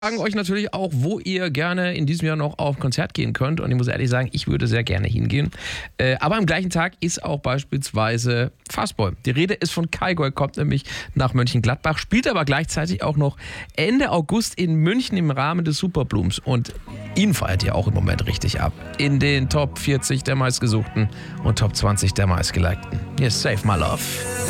Fragen euch natürlich auch, wo ihr gerne in diesem Jahr noch auf Konzert gehen könnt. Und ich muss ehrlich sagen, ich würde sehr gerne hingehen. Aber am gleichen Tag ist auch beispielsweise Fastboy. Die Rede ist von Kaigoy, kommt nämlich nach Mönchengladbach, spielt aber gleichzeitig auch noch Ende August in München im Rahmen des Superblooms. Und ihn feiert ihr auch im Moment richtig ab. In den Top 40 der meistgesuchten und Top 20 der meistgelikten. Hier ist Save My Love.